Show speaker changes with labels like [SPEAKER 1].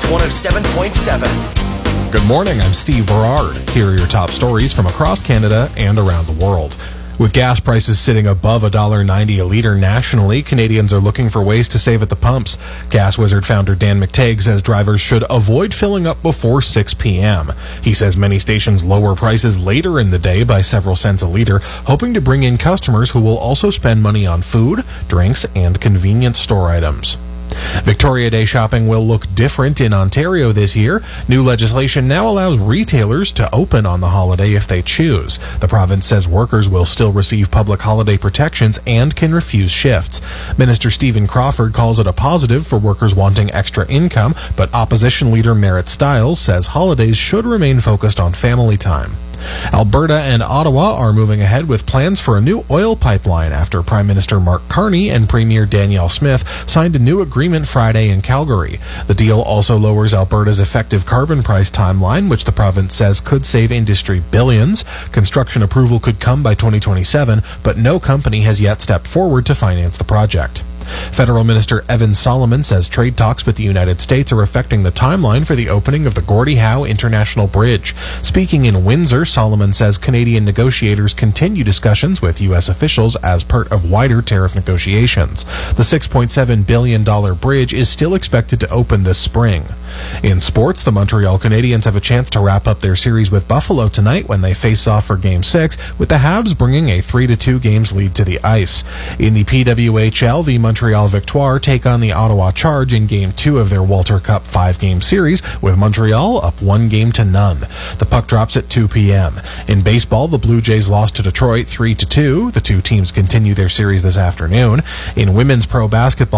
[SPEAKER 1] 107.7.
[SPEAKER 2] Good morning, I'm Steve Berard. Here are your top stories from across Canada and around the world. With gas prices sitting above $1.90 a litre nationally, Canadians are looking for ways to save at the pumps. Gas Wizard founder Dan McTague says drivers should avoid filling up before 6 p.m. He says many stations lower prices later in the day by several cents a litre, hoping to bring in customers who will also spend money on food, drinks, and convenience store items. Victoria Day shopping will look different in Ontario this year. New legislation now allows retailers to open on the holiday if they choose. The province says workers will still receive public holiday protections and can refuse shifts. Minister Stephen Crawford calls it a positive for workers wanting extra income, but opposition leader Merritt Stiles says holidays should remain focused on family time. Alberta and Ottawa are moving ahead with plans for a new oil pipeline after Prime Minister Mark Carney and Premier Danielle Smith signed a new agreement Friday in Calgary. The deal also lowers Alberta's effective carbon price timeline, which the province says could save industry billions. Construction approval could come by 2027, but no company has yet stepped forward to finance the project. Federal Minister Evan Solomon says trade talks with the United States are affecting the timeline for the opening of the Gordie Howe International Bridge. Speaking in Windsor, Solomon says Canadian negotiators continue discussions with U.S. officials as part of wider tariff negotiations. The $6.7 billion bridge is still expected to open this spring. In sports, the Montreal Canadiens have a chance to wrap up their series with Buffalo tonight when they face off for Game 6, with the Habs bringing a 3-2 games lead to the ice. In the PWHL, the Montreal Victoire take on the Ottawa Charge in Game 2 of their Walter Cup 5-game series, with Montreal up 1-0. The puck drops at 2 p.m. In baseball, the Blue Jays lost to Detroit 3-2. The two teams continue their series this afternoon. In women's pro basketball,